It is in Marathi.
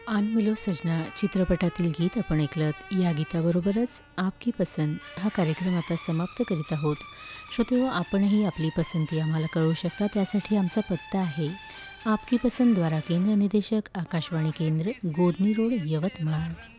आन मिलो सजना चित्रपटातील गीत आपण ऐकलत. या गीताबरोबरच आपकी पसंत हा कार्यक्रम आता समाप्त करीत आहोत. श्रोतेहो, आपणही आपली पसंती आम्हाला कळवू शकता. त्यासाठी आमचा पत्ता आहे आपकी पसंत द्वारा केंद्र निदेशक आकाशवाणी केंद्र, गोदनी रोड, यवतमाळ.